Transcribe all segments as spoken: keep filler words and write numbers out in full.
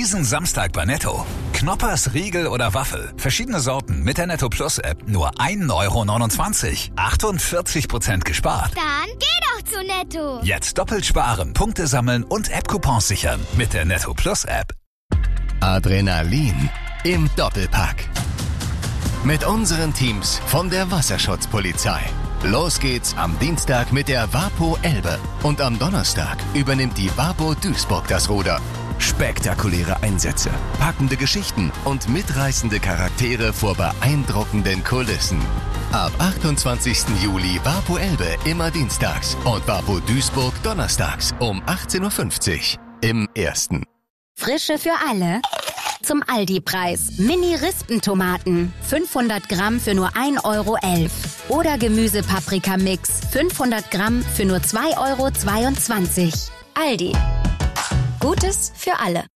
Diesen Samstag bei Netto. Knoppers, Riegel oder Waffel. Verschiedene Sorten mit der Netto Plus App. Nur ein Euro neunundzwanzig. achtundvierzig Prozent gespart. Dann geh doch zu Netto. Jetzt doppelt sparen, Punkte sammeln und App-Coupons sichern. Mit der Netto Plus App. Adrenalin im Doppelpack. Mit unseren Teams von der Wasserschutzpolizei. Los geht's am Dienstag mit der Wapo Elbe. Und am Donnerstag übernimmt die Wapo Duisburg das Ruder. Spektakuläre Einsätze, packende Geschichten und mitreißende Charaktere vor beeindruckenden Kulissen. Ab achtundzwanzigsten Juli Wapo Elbe immer dienstags und Wapo Duisburg donnerstags um achtzehn Uhr fünfzig im Ersten. Frische für alle. Zum Aldi-Preis. Mini-Rispentomaten. fünfhundert Gramm für nur ein Euro elf. Oder Gemüse-Paprika-Mix. fünfhundert Gramm für nur zwei Euro zweiundzwanzig. Aldi. Gutes für alle.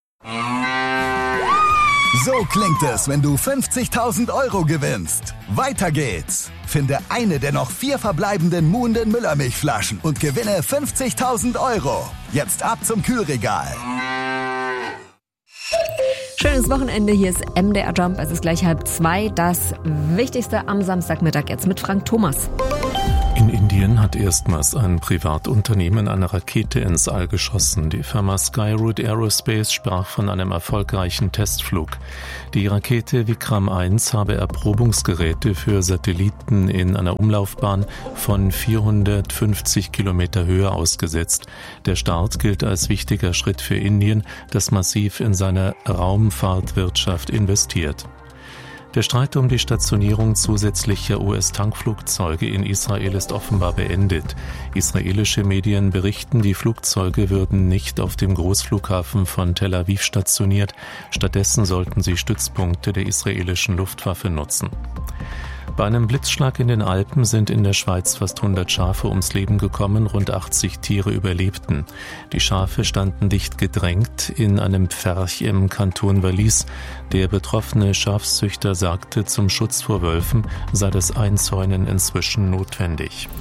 So klingt es, wenn du fünfzigtausend Euro gewinnst. Weiter geht's. Finde eine der noch vier verbleibenden Muhnden Müllermilchflaschen und gewinne fünfzigtausend Euro. Jetzt ab zum Kühlregal. Schönes Wochenende, hier ist M D R Jump, es ist gleich halb zwei. Das Wichtigste am Samstagmittag jetzt mit Frank Thomas. In Indien hat erstmals ein Privatunternehmen eine Rakete ins All geschossen. Die Firma Skyroot Aerospace sprach von einem erfolgreichen Testflug. Die Rakete Vikram eins habe Erprobungsgeräte für Satelliten in einer Umlaufbahn von vierhundertfünfzig Kilometer Höhe ausgesetzt. Der Start gilt als wichtiger Schritt für Indien, das massiv in seine Raumfahrtwirtschaft investiert. Der Streit um die Stationierung zusätzlicher U S-Tankflugzeuge in Israel ist offenbar beendet. Israelische Medien berichten, die Flugzeuge würden nicht auf dem Großflughafen von Tel Aviv stationiert. Stattdessen sollten sie Stützpunkte der israelischen Luftwaffe nutzen. Bei einem Blitzschlag in den Alpen sind in der Schweiz fast hundert Schafe ums Leben gekommen, rund achtzig Tiere überlebten. Die Schafe standen dicht gedrängt in einem Pferch im Kanton Wallis. Der betroffene Schafzüchter sagte, zum Schutz vor Wölfen sei das Einzäunen inzwischen notwendig.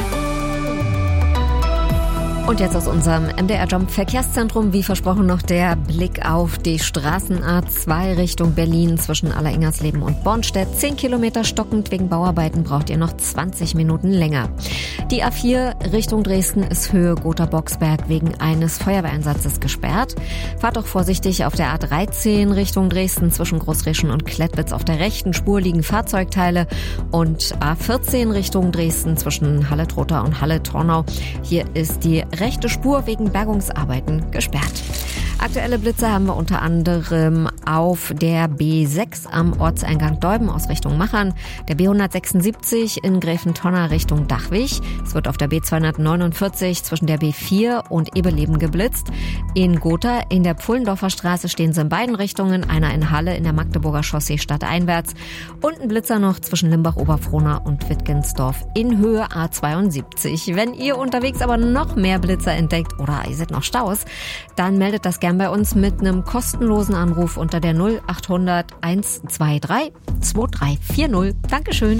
Und jetzt aus unserem M D R-Jump Verkehrszentrum, wie versprochen, noch der Blick auf die Straßen A zwei Richtung Berlin zwischen Alleringhersleben und Bornstedt. Zehn Kilometer stockend, wegen Bauarbeiten braucht ihr noch zwanzig Minuten länger. Die A vier Richtung Dresden ist Höhe Gotha-Boxberg wegen eines Feuerwehreinsatzes gesperrt. Fahrt auch vorsichtig auf der A dreizehn Richtung Dresden zwischen Großreschen und Klettwitz. Auf der rechten Spur liegen Fahrzeugteile. Und A vierzehn Richtung Dresden zwischen Halle-Trotha und Halle-Tornau. Hier ist die rechte Spur wegen Bergungsarbeiten gesperrt. Aktuelle Blitze haben wir unter anderem auf der B sechs am Ortseingang Deuben aus Richtung Machern, der B hundertsechsundsiebzig in Gräfentonner Richtung Dachwig. Es wird auf der B zweihundertneunundvierzig zwischen der B vier und Eberleben geblitzt. In Gotha in der Pfullendorfer Straße stehen sie in beiden Richtungen, einer in Halle in der Magdeburger Chaussee stadteinwärts und ein Blitzer noch zwischen Limbach-Oberfrohna und Wittgensdorf in Höhe A zweiundsiebzig. Wenn ihr unterwegs aber noch mehr Blitzer entdeckt oder ihr seid noch Staus, dann meldet das gerne bei uns mit einem kostenlosen Anruf unter der null achthundert hundertzweiundzwanzig drei vier null. Dankeschön.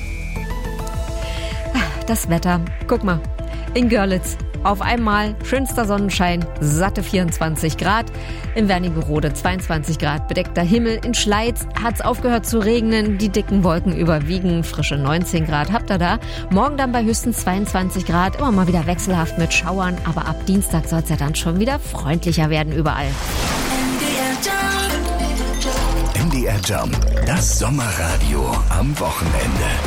Das Wetter, guck mal, in Görlitz auf einmal schönster Sonnenschein, satte vierundzwanzig Grad. In Wernigerode zweiundzwanzig Grad, bedeckter Himmel. In Schleiz hat's aufgehört zu regnen, die dicken Wolken überwiegen, frische neunzehn Grad habt ihr da. Morgen dann bei höchstens zweiundzwanzig Grad, immer mal wieder wechselhaft mit Schauern, aber ab Dienstag soll's ja dann schon wieder freundlicher werden überall. M D R Jump, das Sommerradio am Wochenende.